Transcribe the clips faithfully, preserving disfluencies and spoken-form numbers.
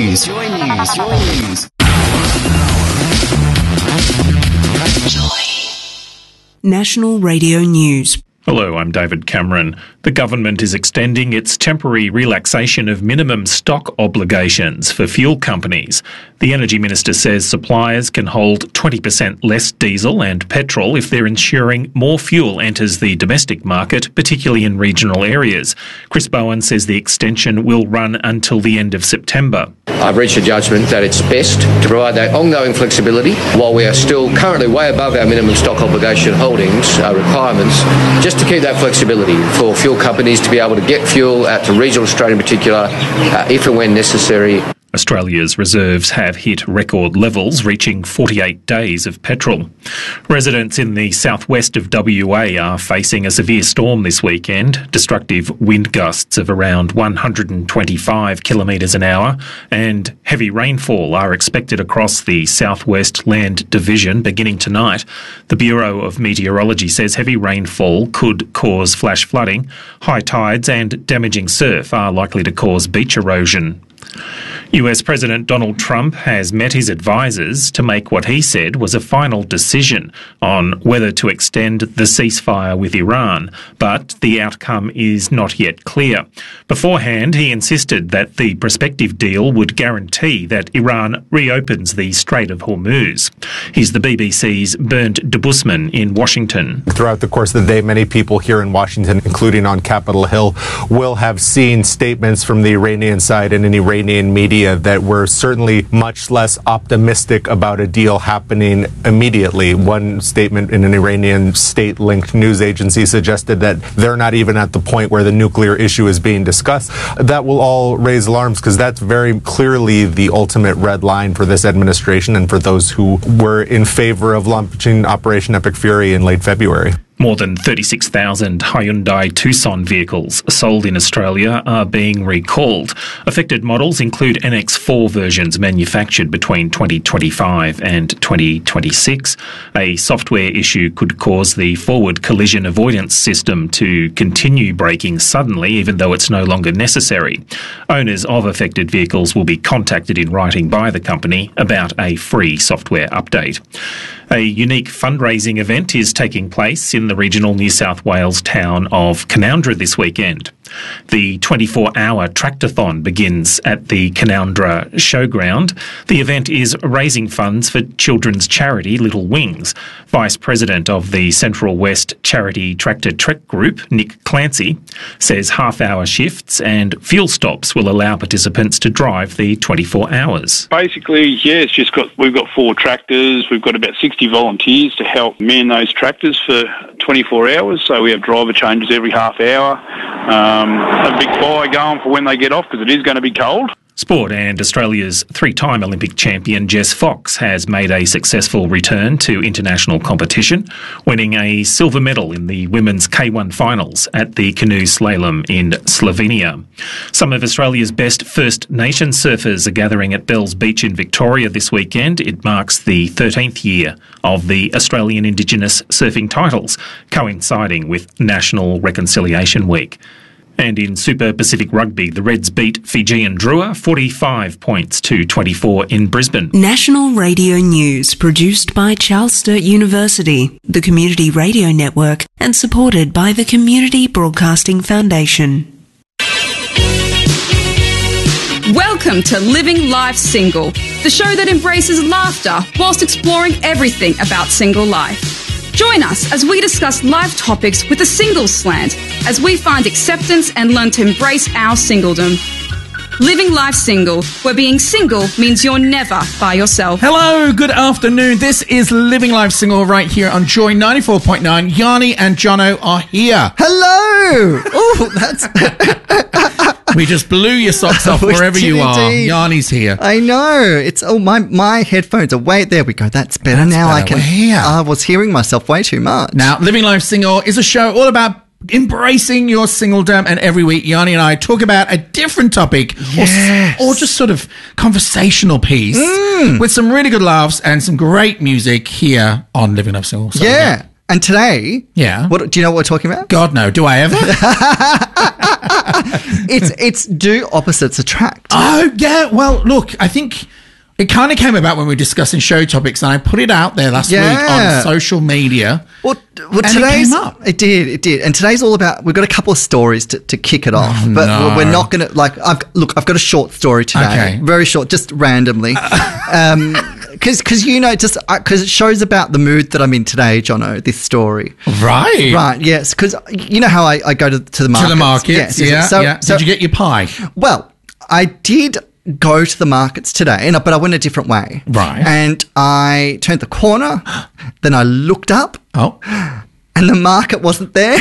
News. Joy News. Joy News. National Radio News. Hello, I'm David Cameron. The government is extending its temporary relaxation of minimum stock obligations for fuel companies. The Energy Minister says suppliers can hold twenty percent less diesel and petrol if they're ensuring more fuel enters the domestic market, particularly in regional areas. Chris Bowen says the extension will run until the end of September. I've reached a judgment that it's best to provide that ongoing flexibility while we are still currently way above our minimum stock obligation holdings uh, requirements, just to keep that flexibility for fuel companies to be able to get fuel out to regional Australia in particular, uh, if and when necessary. Australia's reserves have hit record levels, reaching forty-eight days of petrol. Residents in the southwest of W A are facing a severe storm this weekend. Destructive wind gusts of around one hundred twenty-five kilometres an hour and heavy rainfall are expected across the Southwest Land Division beginning tonight. The Bureau of Meteorology says heavy rainfall could cause flash flooding. High tides and damaging surf are likely to cause beach erosion. U S President Donald Trump has met his advisers to make what he said was a final decision on whether to extend the ceasefire with Iran, but the outcome is not yet clear. Beforehand, he insisted that the prospective deal would guarantee that Iran reopens the Strait of Hormuz. Here's the B B C's Bernd Debusmann in Washington. Throughout the course of the day, many people here in Washington, including on Capitol Hill, will have seen statements from the Iranian side and in Iranian media that were certainly much less optimistic about a deal happening immediately. One statement in an Iranian state-linked news agency suggested that they're not even at the point where the nuclear issue is being discussed. That will all raise alarms because that's very clearly the ultimate red line for this administration and for those who were in favor of launching Operation Epic Fury in late February. More than thirty-six thousand Hyundai Tucson vehicles sold in Australia are being recalled. Affected models include N X four versions manufactured between twenty twenty-five and twenty twenty-six. A software issue could cause the forward collision avoidance system to continue braking suddenly, even though it's no longer necessary. Owners of affected vehicles will be contacted in writing by the company about a free software update. A unique fundraising event is taking place in the regional New South Wales town of Canowindra this weekend. The twenty-four hour tractathon begins at the Canowindra Showground. The event is raising funds for children's charity Little Wings. Vice President of the Central West Charity Tractor Trek Group, Nick Clancy, says half-hour shifts and fuel stops will allow participants to drive the twenty-four hours. Basically, yeah, it's just got we've got four tractors. We've got about sixty volunteers to help man those tractors for twenty-four hours. So we have driver changes every half hour. Um, a big fire going for when they get off because it is going to be cold. Sport, and Australia's three-time Olympic champion Jess Fox has made a successful return to international competition, winning a silver medal in the women's K one finals at the canoe slalom in Slovenia. Some of Australia's best First Nations surfers are gathering at Bells Beach in Victoria this weekend. It marks the thirteenth year of the Australian Indigenous surfing titles, coinciding with National Reconciliation Week. And in Super Pacific Rugby, the Reds beat Fijian Drua forty-five points to twenty-four in Brisbane. National Radio News, produced by Charles Sturt University, the Community Radio Network, and supported by the Community Broadcasting Foundation. Welcome to Living Life Single, the show that embraces laughter whilst exploring everything about single life. Join us as we discuss life topics with a single slant as we find acceptance and learn to embrace our singledom. Living Life Single, where being single means you're never by yourself. Hello, good afternoon. This is Living Life Single right here on Joy ninety-four point nine. Yanni and Jono are here. Hello! Oh, that's... We just blew your socks off wherever you are. Yanni's here. I know. It's oh my my headphones are way there. We go. That's better That's now. better. I can. We're here. I was hearing myself way too much. Now, Living Life Single is a show all about embracing your singledom, and every week Yanni and I talk about a different topic Yes. or, or just sort of conversational piece Mm. with some really good laughs and some great music here on Living Life Single. So, Yeah. And today, Yeah. what do you know what we're talking about? God, no. Do I ever? it's it's do opposites attract. Oh, yeah. Well, look, I think it kind of came about when we were discussing show topics, and I put it out there last Yeah. week on social media. Well, well And it today's came up. it did, it did, and today's all about. We've got a couple of stories to, to kick it off, Oh, but no. we're not going to like. I've look, I've got a short story today, Okay. very short, just randomly, um, because because you know, just because it shows about the mood that I'm in today, Jono. This story, Right. right? Yes, because you know how I, I go to to the To markets, the markets, Yes, yes, yeah. So, yeah. so Did you get your pie? well, I did go to the markets today, and but I went a different way. Right. And I turned the corner, then I looked up, Oh. and the market wasn't there.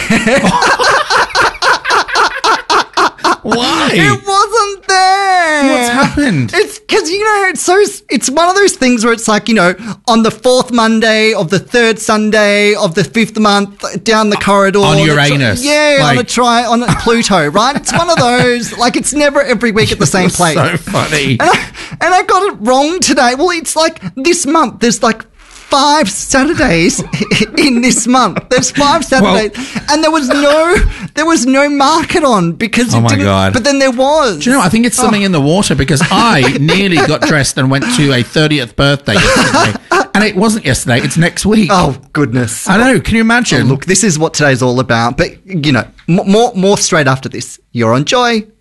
Why? It wasn't there. What's happened? It's because, you know, it's so, it's one of those things where it's like, you know, on the fourth Monday of the third Sunday of the fifth month down the corridor. On the Uranus. Tri- yeah, on a Like- tri- on a Pluto, right? It's one of those, like, it's never every week at the same place. So funny. And I, and I got it wrong today. Well, it's like this month, there's like five Saturdays in this month. There's five Saturdays, and there was no, there was no market on because Oh it my didn't, God. But then there was. Do you know, I think it's something in the water because I nearly got dressed and went to a thirtieth birthday yesterday. And it wasn't yesterday, it's next week. Oh, goodness. I know, can you imagine? Oh, look, this is what today's all about. But, you know, m- more, more straight after this. You're on Joy.